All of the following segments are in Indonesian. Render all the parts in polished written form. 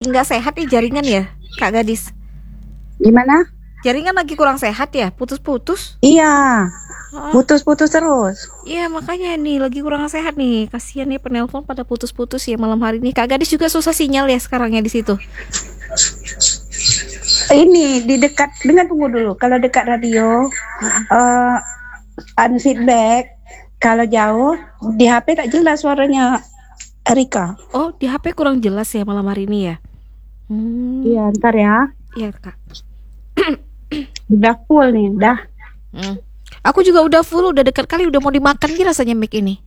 nggak sehat nih jaringan ya, Kak Gadis. Gimana? Jaringan lagi kurang sehat ya, putus-putus. Iya, Oh, putus-putus terus. iya makanya nih lagi kurang sehat nih. Kasihan nih penelpon pada putus-putus ya malam hari ini. Kak Gadis juga susah sinyal ya sekarang ya di situ. Ini di dekat, dengan tunggu dulu. Kalau dekat radio, feedback. Kalau jauh di HP tak jelas suaranya Rika. Oh, di HP kurang jelas ya malam hari ini ya. Iya, ntar ya. Iya Kak. Udah full nih, dah. Aku juga udah full, udah dekat kali, udah mau dimakan nih rasanya mic ini.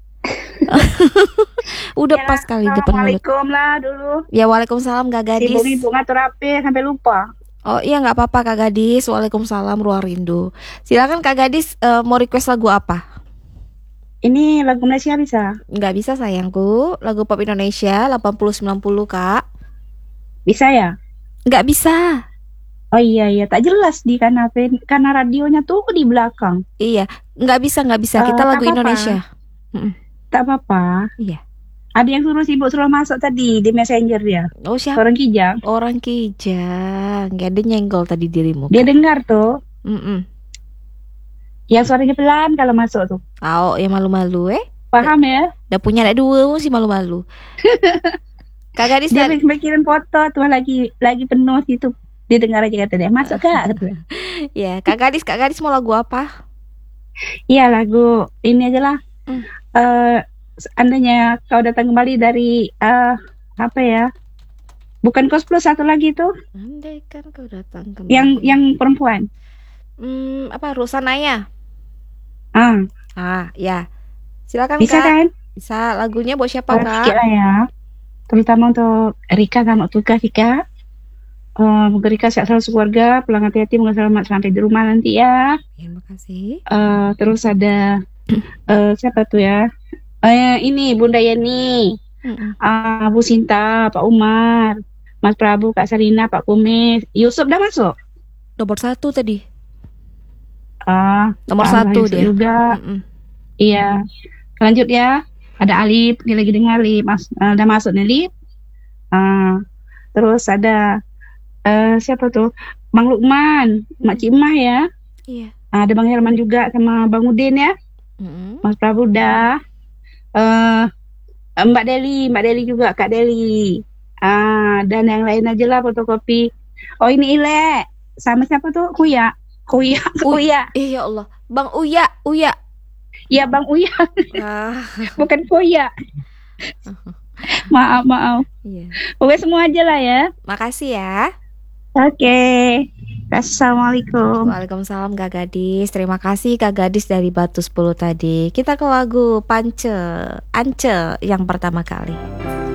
Udah Ya, pas kali depan mulut. Assalamualaikum lah dulu. Ya waalaikumsalam Kak Gadis. Ibu ngatur HP sampai lupa. Oh iya nggak apa-apa Kak Gadis. Waalaikumsalam ruang rindu. Silakan Kak Gadis, mau request lagu apa? Ini lagu Malaysia bisa? Nggak bisa sayangku. Lagu pop Indonesia 80-90 Kak. Bisa ya? Nggak bisa. Oh iya, tak jelas di karena radionya tuh di belakang. Iya, nggak bisa. Kita lagu tak apa-apa. Indonesia. Tak apa-apa. Iya. Ada yang suruh masuk tadi di messenger dia. Oh siapa? Orang Kijang. Orang Kijang. Nggak ada nyenggol tadi dirimu. Dia dengar tuh. Mm-mm. Yang suaranya pelan kalau masuk tuh. Oh ya malu-malu Paham ya? Udah punya anak dua sih malu-malu. Kak Gadis Dia dari... bikin foto tuh lagi penuh gitu. Dia dengar aja kata dia, masuk Kak. Ya, Kak Gadis mau lagu apa? Iya lagu ini aja lah. Seandainya kau datang kembali dari apa ya? Bukan Kos Plus, satu lagi tuh. Andaikan kau datang kembali. Yang perempuan. Apa Rusanaya? Ya. Silakan Bisa Kak. kan? Bisa. Lagunya buat siapa Kak? Sedikit lah ya. Terutama untuk Rika sama tugas Rika. Moga Rika sehat selalu sekeluarga, pulang hati-hati, moga selamat sampai di rumah nanti ya. Terima kasih. Terus ada siapa tuh ya? Ini Bunda Yeni, Bu Sinta, Pak Umar, Mas Prabu, Kak Sarina, Pak Kumis, Yusuf udah masuk? Nomor 1 tadi. Nomor Pak 1 dia. Juga. Iya. Lanjut ya. Ada Alip, dia lagi dengar Alip, udah masuk nih Alip. Terus ada siapa tuh? Bang Lukman, Mak Cimah ya. Iya. Ada Bang Herman juga sama Bang Udin ya. Mas Prabu udah. Mbak Deli juga, Kak Deli. Dan yang lain aja lah fotokopi. Oh ini Ile, sama siapa tuh? Kuya. Ya Allah, Bang Uya. Iya Bang Uya. Bukan Kuya. Maaf. Iya. Pokoknya semua aja lah ya. Makasih ya. Oke. Assalamualaikum. Waalaikumsalam Kak Gadis. Terima kasih Kak Gadis dari Batu 10 tadi. Kita ke lagu Ance yang pertama kali.